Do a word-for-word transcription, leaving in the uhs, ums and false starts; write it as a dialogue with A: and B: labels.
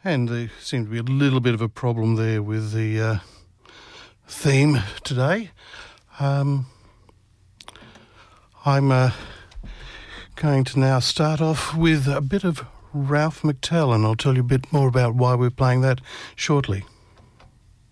A: And there seemed to be a little bit of a problem there with the uh, theme today. Um, I'm uh, going to now start off with a bit of Ralph McTell, and I'll tell you a bit more about why we're playing that shortly.